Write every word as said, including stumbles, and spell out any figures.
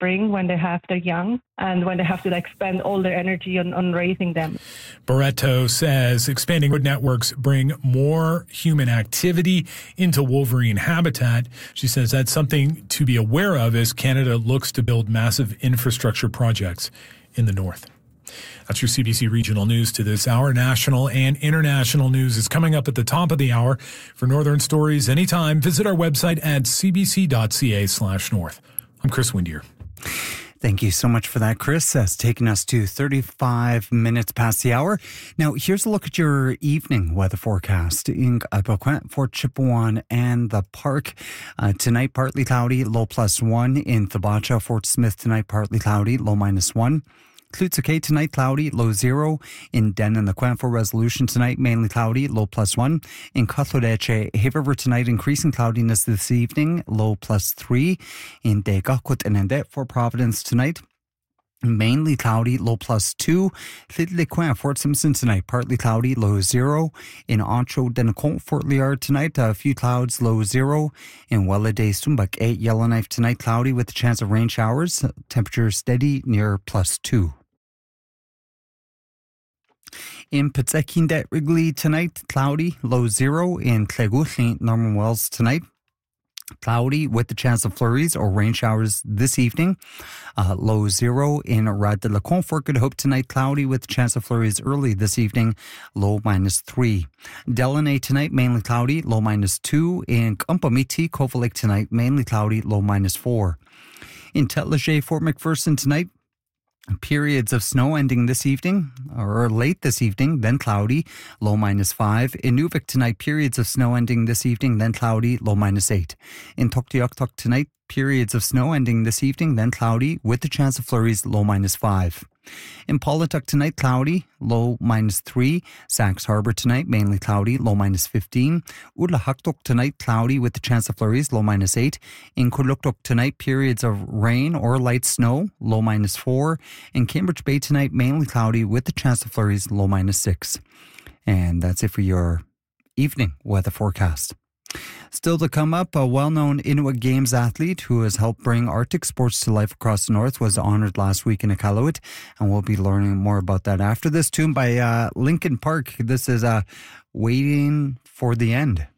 spring when they have their young and when they have to like spend all their energy on, on raising them. Barreto says expanding road networks bring more human activity into wolverine habitat. She says that's something to be aware of as Canada looks to build massive infrastructure projects in the north. That's your C B C Regional News to this hour. National and international news is coming up at the top of the hour. For Northern Stories anytime, visit our website at cbc.ca slash north. I'm Chris Windier. Thank you so much for that, Chris. That's taken us to thirty-five minutes past the hour. Now, here's a look at your evening weather forecast in Algonquin, Fort Chipewyan, and the Park. Uh, tonight, partly cloudy, low plus one. In Thibacha, Fort Smith, tonight, partly cloudy, low minus one. Klutsuke tonight, cloudy, low zero. In Den and the Quanfo Resolution tonight, mainly cloudy, low plus one. In Cutlodeche, Haverver tonight, increasing cloudiness this evening, low plus three. In Degakut and Endet, Fort Providence tonight, mainly cloudy, low plus two. Llydlequin, Fort Simpson tonight, partly cloudy, low zero. In Ancho Denacon, Fort Liard tonight, a few clouds, low zero. In Welladay, Stumbak, eight. Yellowknife tonight, cloudy with a chance of rain showers. Temperature steady near plus two. In Petzekindet Wrigley tonight, cloudy, low zero. In Clegutli, Norman Wells tonight, cloudy with the chance of flurries or rain showers this evening. Uh, low zero. In Rad de la Confort, Good Hope tonight, cloudy with the chance of flurries early this evening. Low minus three. Delaney tonight, mainly cloudy, low minus two. In Kumpamiti, Cova Lake tonight, mainly cloudy, low minus four. In Tetleger, Fort McPherson tonight, periods of snow ending this evening, or late this evening, then cloudy, low minus five. In Nuvik tonight, periods of snow ending this evening, then cloudy, low minus eight. In Tuktoyaktuk tonight, periods of snow ending this evening, then cloudy, with the chance of flurries, low minus five. In Paulatuk tonight, cloudy, low minus three. Sachs Harbor tonight, mainly cloudy, low minus fifteen. Ulahaktuk tonight, cloudy with the chance of flurries, low minus eight. In Kuluktuk tonight, periods of rain or light snow, low minus four. In Cambridge Bay tonight, mainly cloudy with the chance of flurries, low minus six. And that's it for your evening weather forecast. Still to come up, a well-known Inuit Games athlete who has helped bring Arctic sports to life across the north was honoured last week in Iqaluit, and we'll be learning more about that after this tune by uh, Linkin Park. This is uh, Waiting for the End.